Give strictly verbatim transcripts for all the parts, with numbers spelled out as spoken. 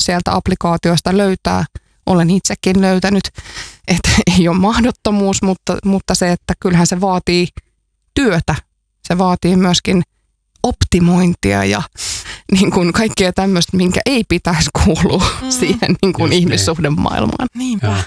sieltä applikaatioista löytää. Olen itsekin löytänyt, että ei ole mahdottomuus, mutta, mutta se, että kyllähän se vaatii työtä. Se vaatii myöskin optimointia ja niin kuin kaikkea tämmöistä, minkä ei pitäisi kuulua mm. siihen niin kuin ihmissuhdemaailmaan. Niinpä. Ja.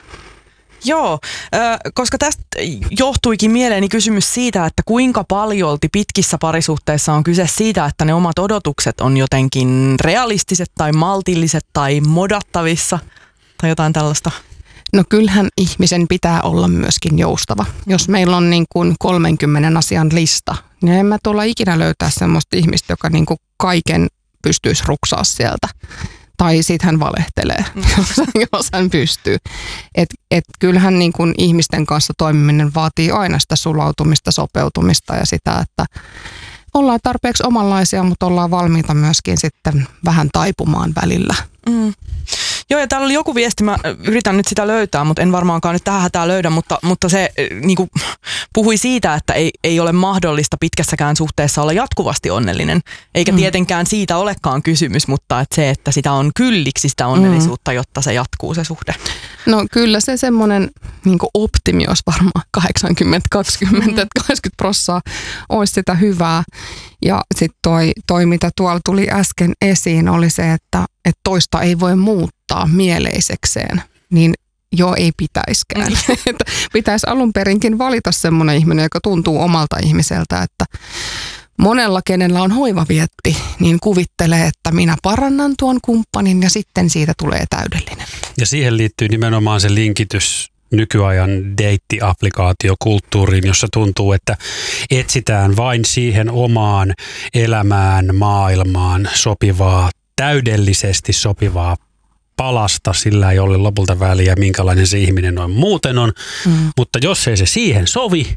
Joo, koska tästä johtuikin mieleeni kysymys siitä, että kuinka paljolti pitkissä parisuhteissa on kyse siitä, että ne omat odotukset on jotenkin realistiset tai maltilliset tai modattavissa tai jotain tällaista. No kyllähän ihmisen pitää olla myöskin joustava. Jos meillä on niin kuin kolmenkymmenen asian lista, niin en mä tuolla ikinä löytää semmoista ihmistä, joka niin kuin kaiken pystyisi ruksaa sieltä. Tai sit hän valehtelee, mm. jos hän pystyy. Et, et kyllähän niin kuin ihmisten kanssa toimiminen vaatii aina sitä sulautumista, sopeutumista ja sitä, että ollaan tarpeeksi omanlaisia, mutta ollaan valmiita myöskin sitten vähän taipumaan välillä. Mm. Joo, ja täällä oli joku viesti, mä yritän nyt sitä löytää, mutta en varmaankaan nyt tähän hätää löydä, mutta, mutta se niin kuin, puhui siitä, että ei, ei ole mahdollista pitkässäkään suhteessa olla jatkuvasti onnellinen, eikä mm. tietenkään siitä olekaan kysymys, mutta että se, että sitä on kylliksi sitä onnellisuutta, mm. jotta se jatkuu se suhde. No kyllä se semmoinen niin kuin optimi olisi varmaan kahdeksankymmentä kaksikymmentä, mm. että kaksikymmentä prosenttia olisi sitä hyvää. Ja sitten toi, toi, mitä tuolla tuli äsken esiin, oli se, että, että toista ei voi muuttaa mieleisekseen, niin joo, ei pitäiskään. Mm. Pitäisi alun perinkin valita semmoinen ihminen, joka tuntuu omalta ihmiseltä, että monella, kenellä on hoivavietti, niin kuvittelee, että minä parannan tuon kumppanin ja sitten siitä tulee täydellinen. Ja siihen liittyy nimenomaan se linkitys nykyajan deittiapplikaatiokulttuuriin, jossa tuntuu, että etsitään vain siihen omaan elämään, maailmaan sopivaa, täydellisesti sopivaa palasta, sillä ei ole lopulta väliä, minkälainen se ihminen on muuten on. Mm. Mutta jos ei se siihen sovi,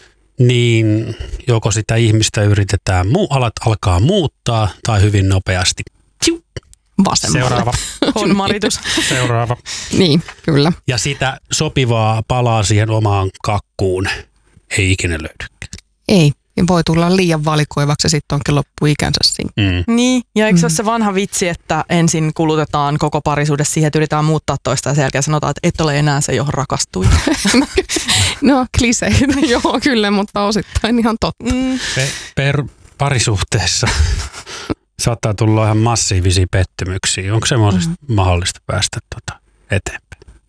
niin joko sitä ihmistä yritetään, alat alkaa muuttaa tai hyvin nopeasti. Vasemmalle. Seuraava. On maritus. Seuraava. Niin, kyllä. Ja sitä sopivaa palaa siihen omaan kakkuun ei ikinä löydy. Ei. Ja voi tulla liian valikoivaksi ja sitten onkin loppuikänsä siinä. Mm. Niin, ja eikö se mm. ole se vanha vitsi, että ensin kulutetaan koko parisuhde siihen, että yritetään muuttaa toista ja sen jälkeen sanotaan, että et ole enää se, johon rakastui. No, kliseitä, joo kyllä, mutta osittain ihan totta. Mm. Pe- per parisuhteessa saattaa tulla ihan massiivisia pettymyksiä. Onko semmoisesta mm. mahdollista päästä tuota eteenpäin?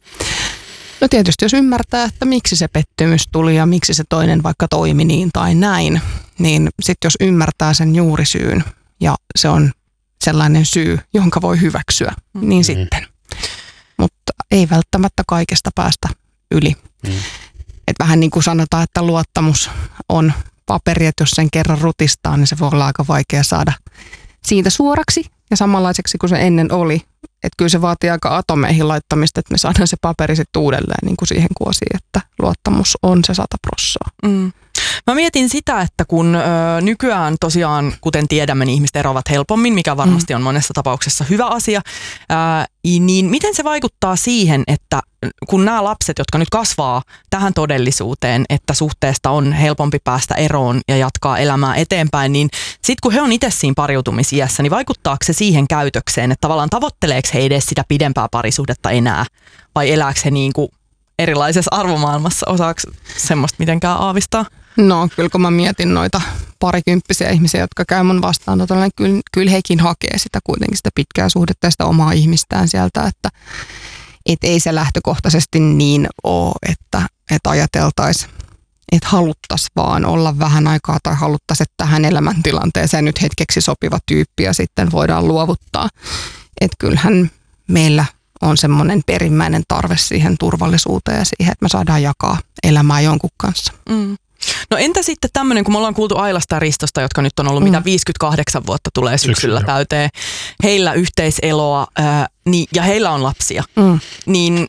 No tietysti jos ymmärtää, että miksi se pettymys tuli ja miksi se toinen vaikka toimi niin tai näin, niin sitten jos ymmärtää sen juurisyyn ja se on sellainen syy, jonka voi hyväksyä, mm. niin sitten. Mutta ei välttämättä kaikesta päästä yli. Mm. Et vähän niin kuin sanotaan, että luottamus on paperi, että jos sen kerran rutistaa, niin se voi olla aika vaikea saada siitä suoraksi ja samanlaiseksi kuin se ennen oli. Että kyllä se vaatii aika atomeihin laittamista, että me saadaan se paperi sitten uudelleen niin kuin siihen kuosiin, että luottamus on se sata prossaa. Mm. Mä mietin sitä, että kun ö, nykyään tosiaan, kuten tiedämme, niin ihmiset eroavat helpommin, mikä varmasti on monessa tapauksessa hyvä asia, ää, niin miten se vaikuttaa siihen, että kun nämä lapset, jotka nyt kasvaa tähän todellisuuteen, että suhteesta on helpompi päästä eroon ja jatkaa elämää eteenpäin, niin sitten kun he on itse siinä pariutumisiässä, niin vaikuttaako se siihen käytökseen, että tavallaan tavoitteleeko he edes sitä pidempää parisuhdetta enää, vai elääkö he niin kuin erilaisessa arvomaailmassa, osaako semmoista mitenkään aavistaa? No kyllä kun mä mietin noita parikymppisiä ihmisiä, jotka käy mun vastaanotolla, niin kyllä, kyllä hekin hakee sitä kuitenkin sitä pitkää suhdetta ja sitä omaa ihmistään sieltä, että et ei se lähtökohtaisesti niin ole, että, että ajateltaisiin, että haluttaisiin vaan olla vähän aikaa tai haluttaisiin, että tähän elämäntilanteeseen nyt hetkeksi sopiva tyyppi ja sitten voidaan luovuttaa. Että kyllähän meillä on semmoinen perimmäinen tarve siihen turvallisuuteen ja siihen, että me saadaan jakaa elämää jonkun kanssa. Mm. No entä sitten tämmöinen, kun me ollaan kuultu Ailasta ja Ristosta, jotka nyt on ollut mm. mitä viisikymmentäkahdeksan vuotta tulee syksyllä Syksy, täyteen, heillä yhteiseloa ää, niin, ja heillä on lapsia, mm. niin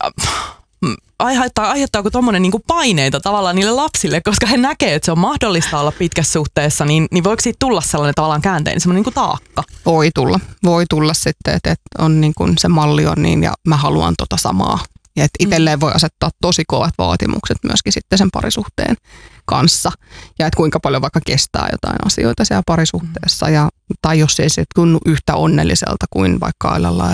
äh, aiheuttaa, aiheuttaako tommoinen niinku paineita tavallaan niille lapsille, koska he näkee, että se on mahdollista olla pitkässä suhteessa, niin, niin voiko siitä tulla sellainen tavallaan käänteinen, semmoinen niinku taakka? Voi tulla, voi tulla sitten, että, että on niin kuin se malli on niin ja mä haluan tota samaa. Ja että itselleen voi asettaa tosi kovat vaatimukset myöskin sitten sen parisuhteen kanssa. Ja että kuinka paljon vaikka kestää jotain asioita siellä parisuhteessa. Ja, tai jos ei se tunnu yhtä onnelliselta kuin vaikka Ailalla